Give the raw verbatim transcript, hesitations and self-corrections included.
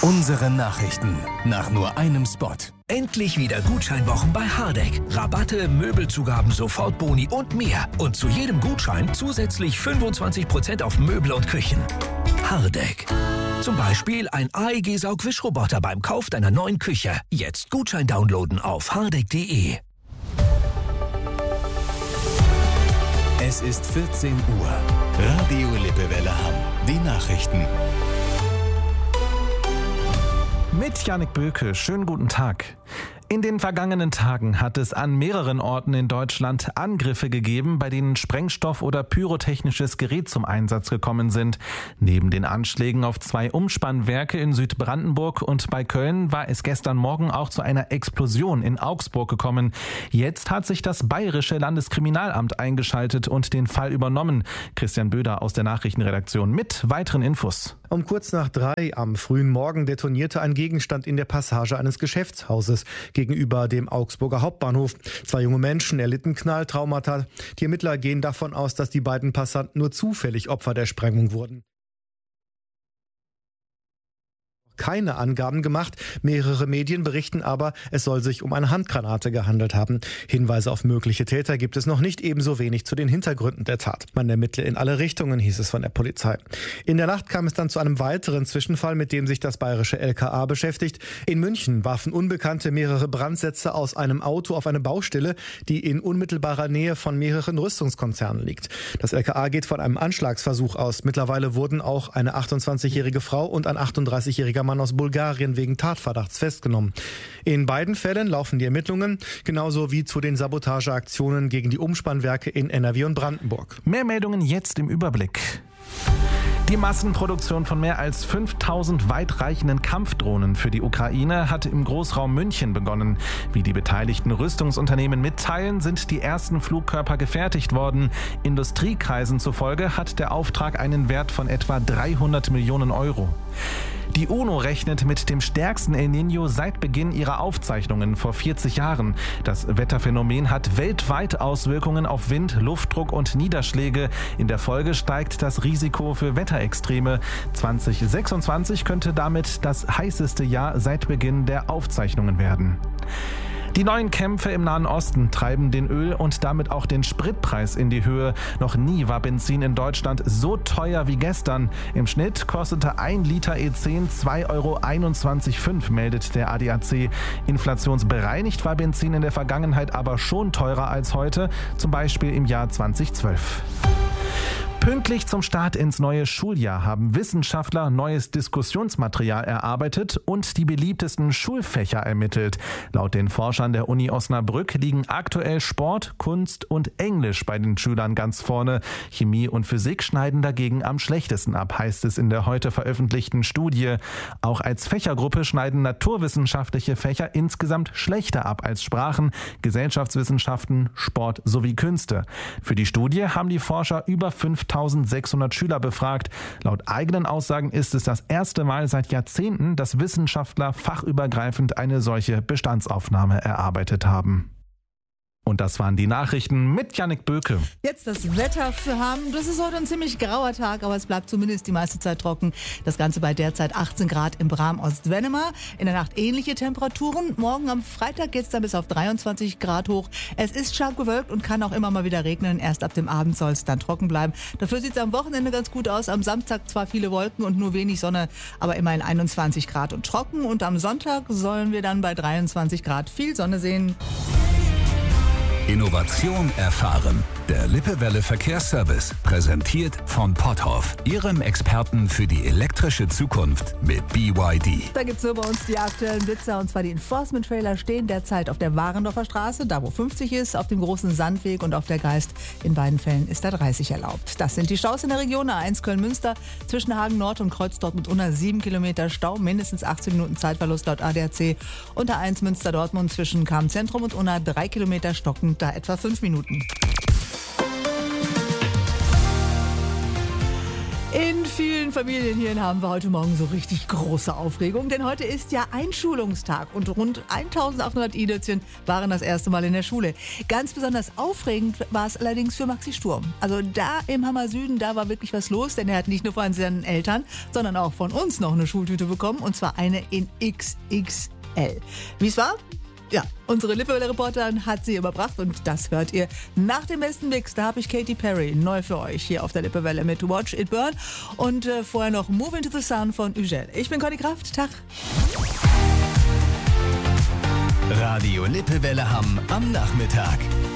Unsere Nachrichten nach nur einem Spot. Endlich wieder Gutscheinwochen bei Hardegg. Rabatte, Möbelzugaben, Sofortboni und mehr. Und zu jedem Gutschein zusätzlich fünfundzwanzig Prozent auf Möbel und Küchen. Hardegg. Zum Beispiel ein A E G-Saugwischroboter beim Kauf deiner neuen Küche. Jetzt Gutschein downloaden auf hardegg punkt de. Es ist vierzehn Uhr. Radio Lippewelle Hamm. Die Nachrichten. Mit Jannik Böke, schönen guten Tag. In den vergangenen Tagen hat es an mehreren Orten in Deutschland Angriffe gegeben, bei denen Sprengstoff oder pyrotechnisches Gerät zum Einsatz gekommen sind. Neben den Anschlägen auf zwei Umspannwerke in Südbrandenburg und bei Köln war es gestern Morgen auch zu einer Explosion in Augsburg gekommen. Jetzt hat sich das Bayerische Landeskriminalamt eingeschaltet und den Fall übernommen. Christian Böder aus der Nachrichtenredaktion mit weiteren Infos. Um kurz nach drei am frühen Morgen detonierte ein Gegenstand in der Passage eines Geschäftshauses gegenüber dem Augsburger Hauptbahnhof. Zwei junge Menschen erlitten Knalltraumata. Die Ermittler gehen davon aus, dass die beiden Passanten nur zufällig Opfer der Sprengung wurden. Keine Angaben gemacht. Mehrere Medien berichten aber, es soll sich um eine Handgranate gehandelt haben. Hinweise auf mögliche Täter gibt es noch nicht, ebenso wenig zu den Hintergründen der Tat. Man ermittle in alle Richtungen, hieß es von der Polizei. In der Nacht kam es dann zu einem weiteren Zwischenfall, mit dem sich das bayerische L K A beschäftigt. In München warfen Unbekannte mehrere Brandsätze aus einem Auto auf eine Baustelle, die in unmittelbarer Nähe von mehreren Rüstungskonzernen liegt. Das L K A geht von einem Anschlagsversuch aus. Mittlerweile wurden auch eine achtundzwanzigjährige Frau und ein achtunddreißigjähriger Mann aus Bulgarien wegen Tatverdachts festgenommen. In beiden Fällen laufen die Ermittlungen, genauso wie zu den Sabotageaktionen gegen die Umspannwerke in N R W und Brandenburg. Mehr Meldungen jetzt im Überblick. Die Massenproduktion von mehr als fünftausend weitreichenden Kampfdrohnen für die Ukraine hat im Großraum München begonnen. Wie die beteiligten Rüstungsunternehmen mitteilen, sind die ersten Flugkörper gefertigt worden. Industriekreisen zufolge hat der Auftrag einen Wert von etwa dreihundert Millionen Euro. Die UNO rechnet mit dem stärksten El Niño seit Beginn ihrer Aufzeichnungen vor vierzig Jahren. Das Wetterphänomen hat weltweit Auswirkungen auf Wind, Luftdruck und Niederschläge. In der Folge steigt das Risiko für Wetterextreme. zwanzig sechsundzwanzig könnte damit das heißeste Jahr seit Beginn der Aufzeichnungen werden. Die neuen Kämpfe im Nahen Osten treiben den Öl- und damit auch den Spritpreis in die Höhe. Noch nie war Benzin in Deutschland so teuer wie gestern. Im Schnitt kostete ein Liter E zehn zwei Euro einundzwanzig Komma fünf, meldet der A D A C. Inflationsbereinigt war Benzin in der Vergangenheit aber schon teurer als heute, zum Beispiel im Jahr zweitausendzwölf. Pünktlich zum Start ins neue Schuljahr haben Wissenschaftler neues Diskussionsmaterial erarbeitet und die beliebtesten Schulfächer ermittelt. Laut den Forschern der Uni Osnabrück liegen aktuell Sport, Kunst und Englisch bei den Schülern ganz vorne. Chemie und Physik schneiden dagegen am schlechtesten ab, heißt es in der heute veröffentlichten Studie. Auch als Fächergruppe schneiden naturwissenschaftliche Fächer insgesamt schlechter ab als Sprachen, Gesellschaftswissenschaften, Sport sowie Künste. Für die Studie haben die Forscher über fünftausendsechshundert Schüler befragt. Laut eigenen Aussagen ist es das erste Mal seit Jahrzehnten, dass Wissenschaftler fachübergreifend eine solche Bestandsaufnahme erarbeitet haben. Und das waren die Nachrichten mit Jannik Böke. Jetzt das Wetter für Hamm. Das ist heute ein ziemlich grauer Tag, aber es bleibt zumindest die meiste Zeit trocken. Das Ganze bei derzeit achtzehn Grad im Bram Ostwennemar. In der Nacht ähnliche Temperaturen. Morgen am Freitag geht es dann bis auf dreiundzwanzig Grad hoch. Es ist stark bewölkt und kann auch immer mal wieder regnen. Erst ab dem Abend soll es dann trocken bleiben. Dafür sieht es am Wochenende ganz gut aus. Am Samstag zwar viele Wolken und nur wenig Sonne, aber immerhin einundzwanzig Grad und trocken. Und am Sonntag sollen wir dann bei dreiundzwanzig Grad viel Sonne sehen. Innovation erfahren. Der Lippewelle Verkehrsservice, präsentiert von Potthoff, Ihrem Experten für die elektrische Zukunft mit B Y D. Da gibt es nur bei uns die aktuellen Blitzer, und zwar die Enforcement-Trailer stehen derzeit auf der Warendorfer Straße, da wo fünfzig ist, auf dem großen Sandweg und auf der Geist. In beiden Fällen ist da dreißig erlaubt. Das sind die Staus in der Region. A eins Köln-Münster zwischen Hagen Nord und Kreuzdorf mit unter sieben Kilometer Stau, mindestens achtzehn Minuten Zeitverlust laut A D A C. Und A eins Münster-Dortmund zwischen Cham-Zentrum und Unna drei Kilometer stockend, da etwa fünf Minuten. In vielen Familien hier haben wir heute Morgen so richtig große Aufregung, denn heute ist ja Einschulungstag und rund eintausendachthundert I-Dötzchen waren das erste Mal in der Schule. Ganz besonders aufregend war es allerdings für Maxi Sturm. Also da im Hammer Süden, da war wirklich was los, denn er hat nicht nur von seinen Eltern, sondern auch von uns noch eine Schultüte bekommen und zwar eine in X X L. Wie es war? Ja, unsere Lippewelle-Reporterin hat sie überbracht und das hört ihr nach dem besten Mix. Da habe ich Katy Perry neu für euch hier auf der Lippewelle mit Watch It Burn und äh, vorher noch Move Into the Sun von Ugel. Ich bin Conny Kraft, Tag. Radio Lippewelle Hamm am Nachmittag.